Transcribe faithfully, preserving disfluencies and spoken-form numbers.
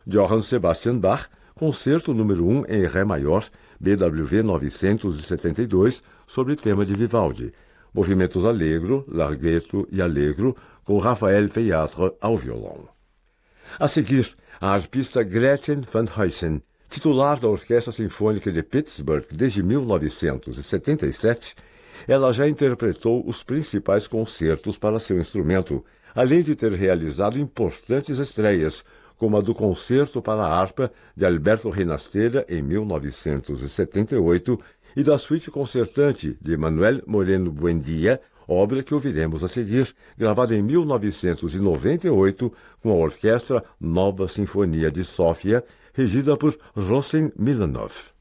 Johann Sebastian Bach, Concerto número um em Ré maior, B W V novecentos e setenta e dois, sobre tema de Vivaldi. Movimentos Allegro, Larghetto e Allegro, com Raphael Feyatre ao violão. A seguir, a arpista Gretchen van Huysen, titular da Orquestra Sinfônica de Pittsburgh desde mil novecentos e setenta e sete, ela já interpretou os principais concertos para seu instrumento, além de ter realizado importantes estreias, como a do Concerto para a Harpa de Alberto Rinastera em mil novecentos e setenta e oito e da Suite Concertante de Manuel Moreno Buendia, obra que ouviremos a seguir, gravada em mil novecentos e noventa e oito com a Orquestra Nova Sinfonia de Sófia, regida por Rosen Milanov.